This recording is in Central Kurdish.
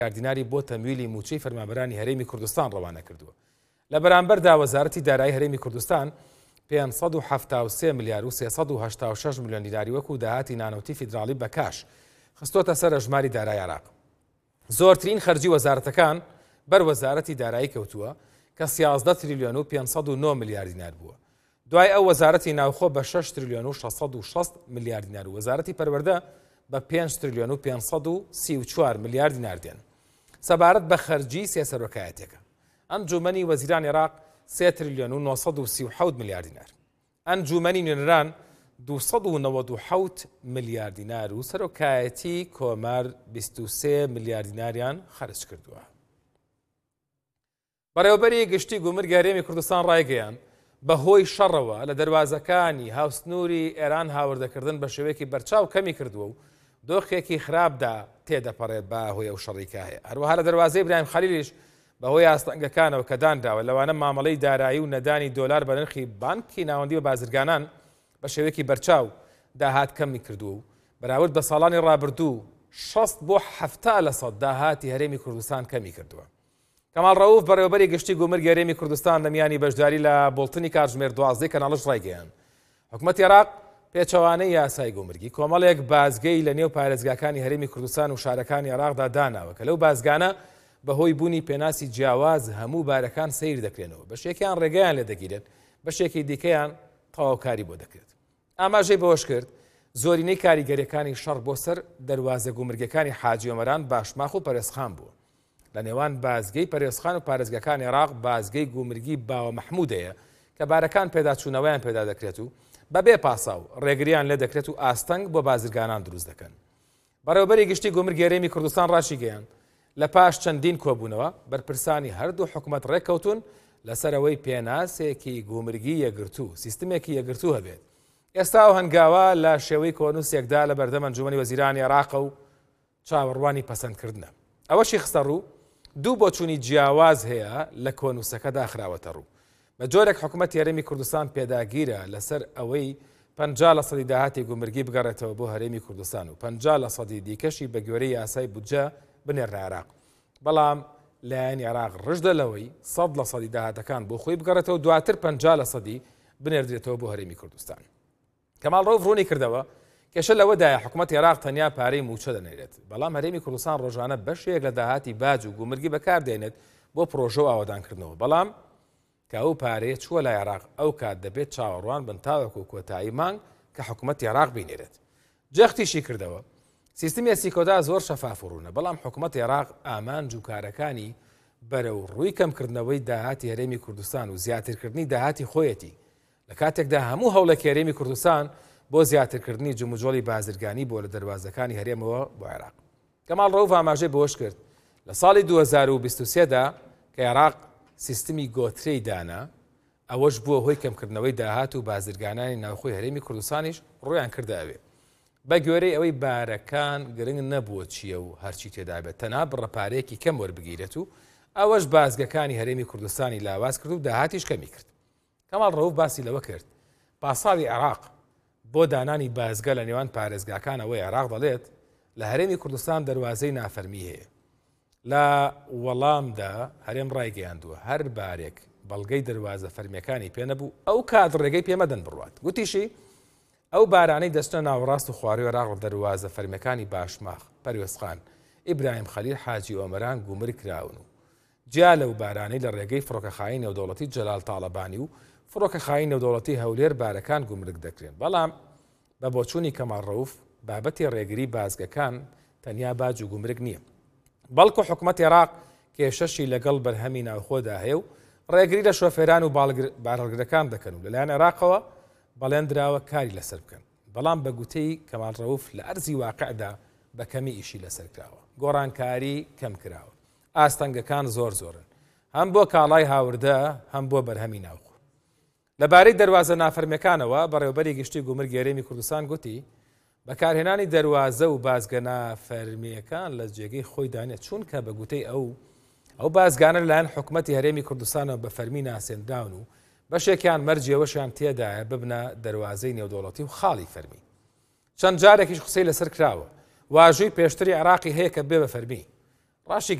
دیناری بۆ تەمویلی موچەی فەرمانبەرانی هەرێمی کوردستان ڕەوانە کردووە. لە بەرامبەردا وەزارەتی دارایی هەرێمی کوردستان 573 ملیار و 386 ملیۆن دیناری وەکو داهاتی نانەوتی فیدراڵی بە کاش خستۆتە سەر ژماری دارایی عێراق. زۆرترین خەرجی وەزارەتەکان بەر وەزارەتی دارایی کەوتووە کە 13 تریلیۆن و 509 ملیار دینار بووە. دوای ئەو وەزارەتی ناوخۆ بە 6 تریلیۆن و 660 ملیار دینار و وەزارەتی پەروەردە بە 5 تریلیۆن و 534 ملیار دینار دێن. سەبارەت بە خەرجی سێسەرۆکایەتێکە. ئەنجومەنی وەزیرانی عێراق 3 تریلیۆن و 937 ملیار دینار. ئەنجومەنی نوێنەران 297 ملیار دینار و سەرۆکایەتی کۆمار 23 ملیار دیناریان خەرج کردووە. بەڕێوەبەری گشتی گومرگە هەرێمی کوردستان ڕایگەیان بەهۆی شەڕەوە لە دەواازەکانی هاوسنووری ئێران هاوردەکردن بە شێوەیەکی بەرچاو کەمی کردووە و دۆخێکی خراپدا تێدەپەڕێت بە هۆی ئەو شەڕیکە هەیە. هەروەها لە دەواازەی ئیبراهیم خەلیلیش بەهۆی ئاستەنگەکانەوە کە دانراوە لەوانە مامەڵەی دارایی و نەدانی دۆلار بە نرخی بانکی ناوەندی بە بازرگانان بە شێوەیەکی بەرچاو داهات کەمی کردووە و بەراورد بە ساڵانی ڕابردوو 6 بۆ 70% داهاتی هەرێمی کوردستان کەمی کردووە. کەمال ڕەوف بەڕێوەبەری گشتی گومرگە هەرێمی کوردستان لە میانی بەشداری لە بۆڵتنی کاتژمێر 12 کەناڵش ڕایگەیان حکوومەتی عێراق پێچەوانەی یاسای گومرگی کۆمەڵێک بازگەی لە نێو پارێزگاکانی هەرێمی کوردستان و شارەکانی عێراقدا داناوە کە لەو بازگانە بەهۆی بوونی پێناسی جیاواز هەموو بارەکان سیر دەکرێنەوە. بەشێکیان ڕێگەیان لێ دەگیرێت، بەشێکی دیکەیان تەواوکاری بۆ دەکرێت. ئاماژەی بەوەش کرد زۆرینەی کاریگەریەکانی شەڕ بۆ سەر دەواازە گومرگەکانی حاجی ئۆمەران باشماخ و پەرێزخان بووە. لە نێوان بازگەی پەرێزخان و پارێزگاکانی عێراق بازگەی گومرگی باوە مەحموودەیە کە بارەکان پێداچوونەوەیان پێدا دەکرێت و بەبێ پاساو ڕێگریان لێ دەکرێت و ئاستەنگ بۆ بازرگانان دروست دەکەن. بەڕێوەبەری گشتی گومرگە هەرێمی کوردستان ڕاشی گەیاند لە پاش چەندین کۆبوونەوە بەرپرسانی هەردوو حکوومەت ڕێککەوتون لەسەرەوەی پێناسێکی گومرگی یەگرتوو سیستمێکی یەگرتوو هەبێت. ئێستا و هەنگاوە لە شێوەی کۆنووسێکدا لە بەردەم ئەنجومەنی وەزیرانی عێراق و چاوەڕوانی پەسەندکردنە. ئەوەشی خستە ڕوو دوو بۆچوونی جیاواز هەیە لە کۆنووسەکە داخراوەتە ڕوو. بە جۆرێک حکوومەتی هەرێمی کوردستان پێداگیرە لەسەر ئەوەی 50% داهاتی گومرگی بگەڕێتەوە بۆ هەرێمی کوردستان و 50% دیکەشی بە گوێرەی یاسای بودجە بنێرنە عێراق. بەڵام لایەنی عێراق ڕژدە لەوەی 100% داهاتەکان بۆ خۆی بگەڕێتەوە دواتر 50% بنێردرێتەوە بۆ هەرێمی کوردستان. کەمال ڕەوف ڕوونی کردەوە کێشە لەوەدایە حکوومەتی عێراق تەنیا پارەی موچە دەنێرێت. بەڵام هەرێمی کوردستان ڕۆژانە بەشێک لە داهاتی باج و گومرگی بەکاردێنێت بۆ پرۆژە و ئاوادانکردنەوە. بەڵام کە ئەو پارەیە چووە لای عێراق ئەو کات دەبێت چاوەڕوان بن تاوەکو کۆتایی مانگ کە حکوومەتی عێراق بینێرێت. جەختیشی کردەوە سیستمی ئەسیکۆدا زۆر شەفاف و ڕوونە، بەڵام حکوومەتی عێراق ئامانج و کارەکانی بەرەو ڕووی کەمکردنەوەی داهاتی هەرێمی کوردستان و زیاترکردنی داهاتی خۆیەتی لە کاتێکدا هەموو هەوڵێکی هەرێمی کوردستان بۆ زیاترکردنی جموجۆڵی بازرگانی بۆ لە دەواازەکانی هەرێمەوە بۆ عێراق. کەمال ڕەوف ئاماژەی بۆش کرد لە ساڵی 2023دا کە عێراق سیستمی گۆترەی دانا ئەوەش بووە هۆی کەمکردنەوەی داهات و بازرگانانی ناوخۆی هەرێمی کوردستانیش ڕۆیان کردەوێ. بە گوێرەی ئەوەی بارەکان گرنگ نەبووە چییە و هەرچی تێدا بێت تەنها بڕەپارەیەکی کەم وەربگیرێت و ئەوەش بازگەکانی هەرێمی کوردستانی لاواز کرد و داهاتیش کەمی کرد. کەمال ڕەوف باسی لەوە کرد پاساوی عێراق بۆ دانانی بازگە لە نێوان پارێزگاکانەوەی عێراق دەڵێت لە هەرێمی کوردستان دەواازەی نافەرمی هەیە. لە وەڵامدا هەرێم ڕایگەیاندووە هەر بارێک بەڵگەی دەواازە فەرمیەکانی پێ نەبوو ئەو کات ڕێگەی پێمەدەن بڕوات. گوتیشی ئەو بارانەی دەستە ناوەڕاست و خواروی عێراق دەواازە فەرمیەکانی باشماخ پەروێزخان ئیبراهیم خەلیل حاجی ئۆمەران گومرگ کراون و جیا لەو بارانەی لە ڕێگەی فڕۆکەخایی نێودەوڵەتی جەلال تاڵەبانی و فڕۆکەخایی نێودەوڵەتی هەولێر بارەکان گومرگ دەکرێن. بەڵام بە بۆچوونی کەمال ڕەوف بابەتی ڕێگری بازگەکان تەنیا باج و گومرگ نییە، بەڵکو حکوومەتی عێراق کێشەشی لەگەڵ بەرهەمی ناوخۆدا هەیە و ڕێگری لە شۆفێران و بارهەڵگرەکان دەکەن و لەلایەن عێراقەوە بەڵێنراوە کاری لەسەر بکەن. بەڵام بە گوتەی کەمال ڕەوف لە ئەرزی واقعدا بە کەمی ئیشی لەسەر کراوە، گۆڕانکاری کەم کراوە، ئاستەنگەکان زۆرن هەم بۆ کاڵای هاوردە هەم بۆ بەرهەمی ناوخۆ. لەبارەی دەواازە نافەرمیەکانەوە بەڕێوەبەری گشتی گومرگە هەرێمی کوردستان گوتی بەکارهێنانی دەواازە و بازگە نافەرمیەکان لە جێگەی خۆی دانێت چونکە بە گوتەی ئەو بازگانە لەلایەن حکوومەتی هەرێمی کوردستانەوە بە فەرمی ناسێنراون و بەشێکیان مەرجێوەشیان تێدایە ببنە دەواازەی نێودەوڵەتی و خاڵی فەرمی. چەند جارێکیش قسەی لەسەر کراوە واژووی پێشتری عێراقی هەیە کە بێ بە فەرمی، ڕاشی